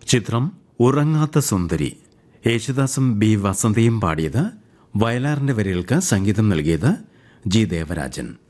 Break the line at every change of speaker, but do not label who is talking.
ചിത്രം ഉറങ്ങാത്ത സുന്ദരി. യേശുദാസും ബി വസന്തയും പാടിയത്. വയലാറിന്റെ വരികൾക്ക് സംഗീതം നൽകിയത് ജി ദേവരാജൻ.